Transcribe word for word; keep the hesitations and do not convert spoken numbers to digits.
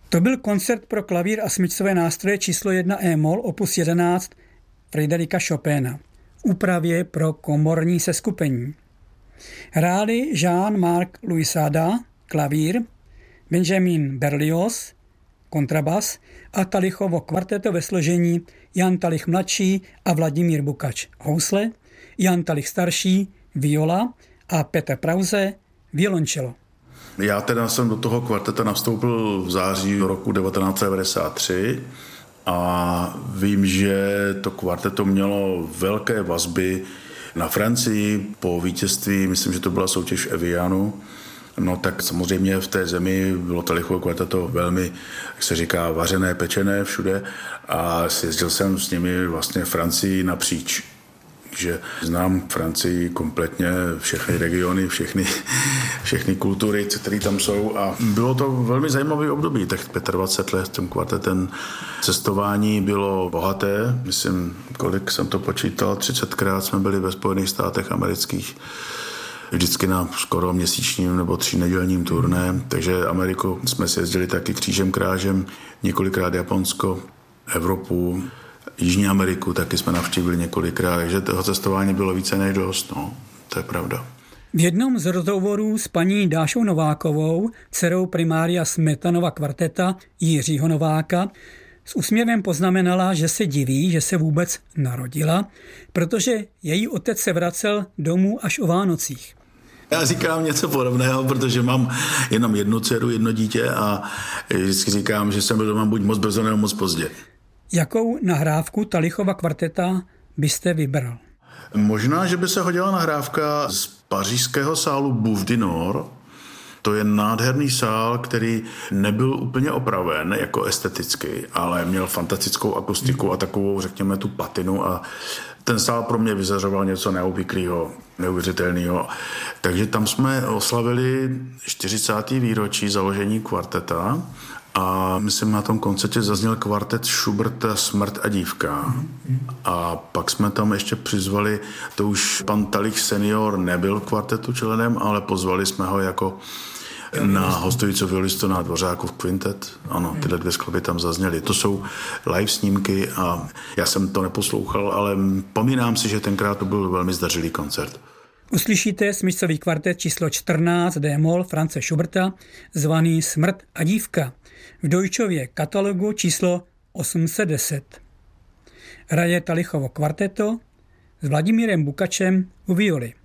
To byl koncert pro klavír a smyčcové nástroje číslo jedna E-moll opus jedenáct Fryderika Chopina v úpravě pro komorní seskupení. Hráli Jean-Marc Louis-Sada, klavír, Benjamin Berlioz, kontrabas a Talichovo kvarteto ve složení Jan Talich mladší a Vladimír Bukač housle, Jan Talich starší viola a Petr Prause violončelo. Já teda jsem do toho kvarteta nastoupil v září roku devatenáct set devadesát tři a vím, že to kvarteto mělo velké vazby na Francii po vítězství, myslím, že to byla soutěž v Evianu. No tak samozřejmě v té zemi bylo Talichovo kvarteto velmi, jak se říká, vařené, pečené všude a jezdil jsem s nimi vlastně Francii napříč. Že znám Francii kompletně, všechny regiony, všechny, všechny kultury, které tam jsou a bylo to velmi zajímavé období, tak dvacet pět let tím kvartetem cestování bylo bohaté, myslím, kolik jsem to počítal, třicetkrát jsme byli ve Spojených státech amerických, vždycky na skoro měsíčním nebo třínedělním turné, takže Ameriku jsme si jezdili taky křížem krážem, několikrát Japonsko, Evropu, Jižní Ameriku taky jsme navštívili několikrát, takže toho cestování bylo více než dost, no, to je pravda. V jednom z rozhovorů s paní Dášou Novákovou, dcerou primária Smetanova kvarteta Jiřího Nováka, s úsměvem poznamenala, že se diví, že se vůbec narodila, protože její otec se vracel domů až o Vánocích. Já říkám něco podobného, protože mám jenom jednu dceru, jedno dítě a vždycky říkám, že jsem byl doma buď moc brzo nebo moc pozdě. Jakou nahrávku Talichova kvarteta byste vybral? Možná, že by se hodila nahrávka z pařížského sálu Bouffe du Nord. To je nádherný sál, který nebyl úplně opraven jako esteticky, ale měl fantastickou akustiku a takovou, řekněme, tu patinu a ten sál pro mě vyzařoval něco neobvyklého, neuvěřitelného. Takže tam jsme oslavili čtyřicáté výročí založení kvarteta a myslím, na tom koncertě zazněl kvartet Schuberta Smrt a dívka. A pak jsme tam ještě přizvali, to už pan Talich senior nebyl v kvartetu členem, ale pozvali jsme ho jako na hostující violistu na Dvořákův kvintet. Ano, tyhle dvě skladby tam zazněly. To jsou live snímky a já jsem to neposlouchal, ale pomínám si, že tenkrát to byl velmi zdařilý koncert. Uslyšíte smyčcový kvartet číslo čtrnáct D-moll Franze Schuberta, zvaný Smrt a dívka, v Deutschově katalogu číslo osm set deset. Hraje Talichovo kvarteto s Vladimírem Bukačem u violy.